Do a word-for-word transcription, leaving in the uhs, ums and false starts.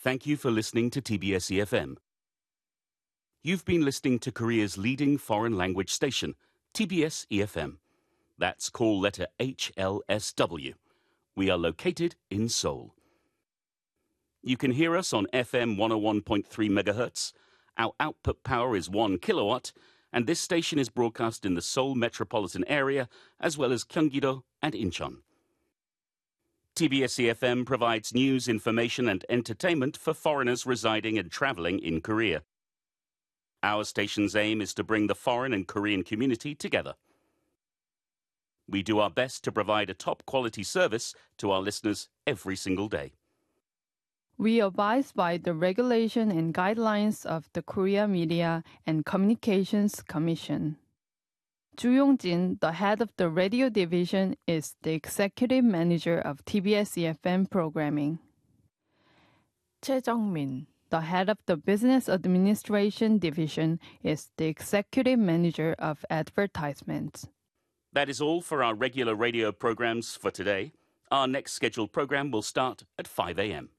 Thank you for listening to T B S E F M. You've been listening to Korea's leading foreign language station, T B S E F M. That's call letter H L S W. We are located in Seoul. You can hear us on F M one oh one point three megahertz. Our output power is one kilowatt, and this station is broadcast in the Seoul metropolitan area, as well as Gyeonggi-do and Incheon. T B S E F M provides news, information and entertainment for foreigners residing and travelling in Korea. Our station's aim is to bring the foreign and Korean community together. We do our best to provide a top-quality service to our listeners every single day. We abide by the regulation and guidelines of the Korea Media and Communications Commission. Ju Yong-jin, the head of the radio division, is the executive manager of T B S E F M programming. Choi Jung-min, the head of the business administration division, is the executive manager of advertisements. That is all for our regular radio programs for today. Our next scheduled program will start at five a.m.